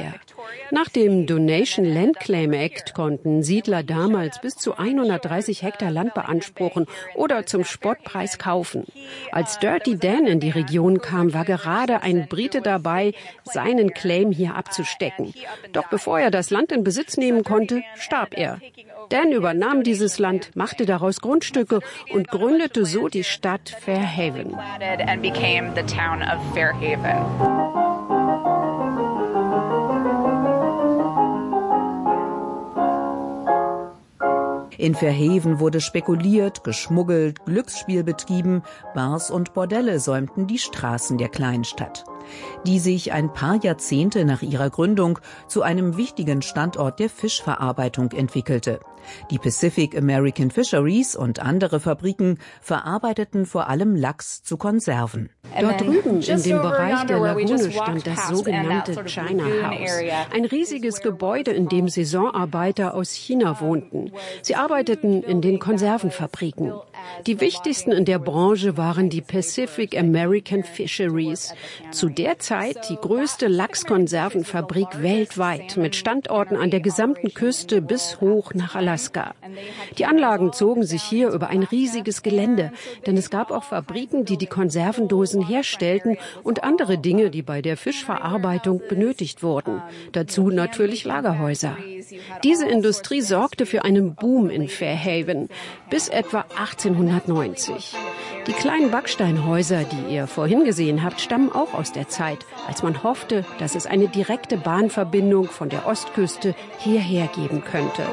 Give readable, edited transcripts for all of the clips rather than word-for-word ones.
her. Nach dem Donation Land Claim Act konnten Siedler damals bis zu 130 Hektar Land beanspruchen oder zum Spottpreis kaufen. Als Dirty Dan in die Region kam, war gerade ein Brite dabei, seinen Claim hier abzustecken. Doch bevor er das Land in Besitz nehmen konnte, starb er. Dan übernahm dieses Land, machte daraus Grundstücke und gründete so die Stadt Fairhaven. In Fairhaven wurde spekuliert, geschmuggelt, Glücksspiel betrieben, Bars und Bordelle säumten die Straßen der kleinen Stadt, die sich ein paar Jahrzehnte nach ihrer Gründung zu einem wichtigen Standort der Fischverarbeitung entwickelte. Die Pacific American Fisheries und andere Fabriken verarbeiteten vor allem Lachs zu Konserven. Dort drüben in dem Bereich der Lagune stand das sogenannte China House. Ein riesiges Gebäude, in dem Saisonarbeiter aus China wohnten. Sie arbeiteten in den Konservenfabriken. Die wichtigsten in der Branche waren die Pacific American Fisheries. Zu der Zeit die größte Lachskonservenfabrik weltweit mit Standorten an der gesamten Küste bis hoch nach Alaska. Die Anlagen zogen sich hier über ein riesiges Gelände, denn es gab auch Fabriken, die die Konservendosen herstellten und andere Dinge, die bei der Fischverarbeitung benötigt wurden. Dazu natürlich Lagerhäuser. Diese Industrie sorgte für einen Boom in Fairhaven bis etwa 1890. Die kleinen Backsteinhäuser, die ihr vorhin gesehen habt, stammen auch aus der Zeit, als man hoffte, dass es eine direkte Bahnverbindung von der Ostküste hierher geben könnte.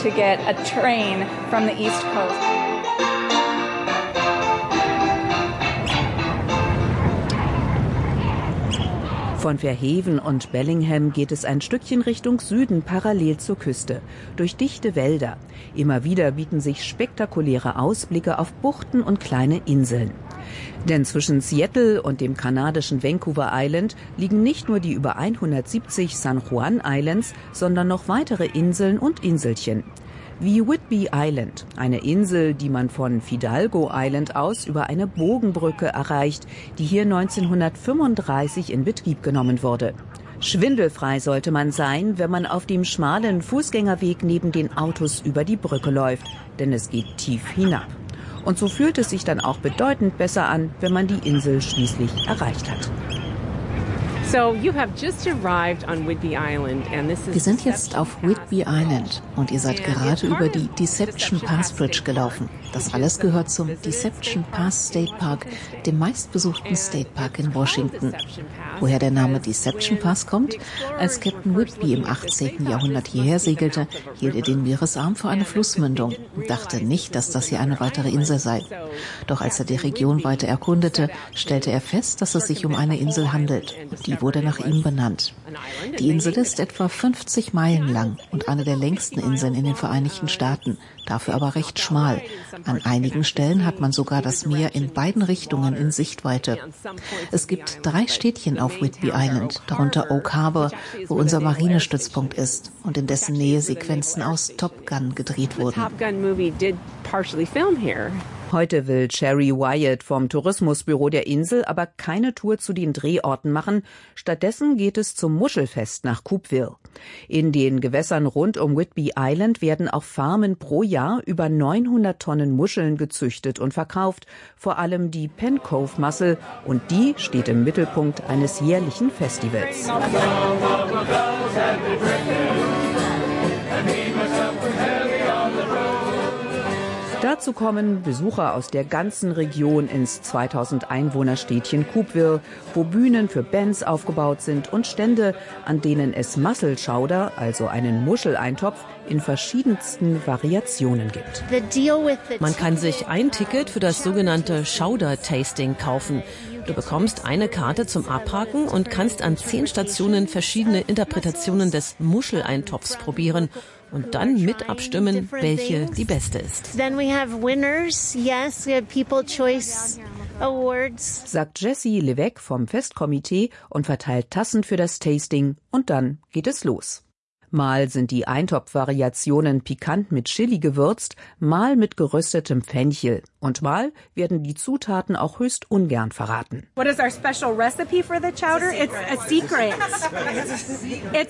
Von Fairhaven und Bellingham geht es ein Stückchen Richtung Süden parallel zur Küste, durch dichte Wälder. Immer wieder bieten sich spektakuläre Ausblicke auf Buchten und kleine Inseln. Denn zwischen Seattle und dem kanadischen Vancouver Island liegen nicht nur die über 170 San Juan Islands, sondern noch weitere Inseln und Inselchen. Wie Whidbey Island, eine Insel, die man von Fidalgo Island aus über eine Bogenbrücke erreicht, die hier 1935 in Betrieb genommen wurde. Schwindelfrei sollte man sein, wenn man auf dem schmalen Fußgängerweg neben den Autos über die Brücke läuft, denn es geht tief hinab. Und so fühlt es sich dann auch bedeutend besser an, wenn man die Insel schließlich erreicht hat. Wir sind jetzt auf Whidbey Island und ihr seid gerade über die Deception Pass Bridge gelaufen. Das alles gehört zum Deception Pass State Park, dem meistbesuchten State Park in Washington. Woher der Name Deception Pass kommt? Als Captain Whidbey im 18. Jahrhundert hierher segelte, hielt er den Meeresarm für eine Flussmündung und dachte nicht, dass das hier eine weitere Insel sei. Doch als er die Region weiter erkundete, stellte er fest, dass es sich um eine Insel handelt. Die wurde nach ihm benannt. Die Insel ist etwa 50 Meilen lang und eine der längsten Inseln in den Vereinigten Staaten, dafür aber recht schmal. An einigen Stellen hat man sogar das Meer in beiden Richtungen in Sichtweite. Es gibt 3 Städtchen auf Whidbey Island, darunter Oak Harbor, wo unser Marinestützpunkt ist und in dessen Nähe Sequenzen aus Top Gun gedreht wurden. Heute will Sherry Wyatt vom Tourismusbüro der Insel aber keine Tour zu den Drehorten machen. Stattdessen geht es zum Muschelfest nach Coupeville. In den Gewässern rund um Whidbey Island werden auf Farmen pro Jahr über 900 Tonnen Muscheln gezüchtet und verkauft, vor allem die Penn Cove Mussel, und die steht im Mittelpunkt eines jährlichen Festivals. Dazu kommen Besucher aus der ganzen Region ins 2000 Einwohnerstädtchen Coupeville, wo Bühnen für Bands aufgebaut sind und Stände, an denen es Mussel Chowder, also einen Muscheleintopf, in verschiedensten Variationen gibt. Man kann sich ein Ticket für das sogenannte Chowder-Tasting kaufen. Du bekommst eine Karte zum Abhaken und kannst an 10 Stationen verschiedene Interpretationen des Muscheleintopfs probieren und dann mit abstimmen, welche die beste ist. Sagt Jessie Levesque vom Festkomitee und verteilt Tassen für das Tasting, und dann geht es los. Mal sind die Eintopfvariationen pikant mit Chili gewürzt, mal mit geröstetem Fenchel. Und mal werden die Zutaten auch höchst ungern verraten. What is our special recipe for the chowder? It's a secret.